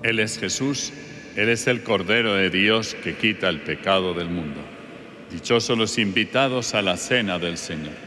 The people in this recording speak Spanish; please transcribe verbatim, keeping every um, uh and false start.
Él es Jesús, Él es el Cordero de Dios que quita el pecado del mundo. Dichosos los invitados a la cena del Señor.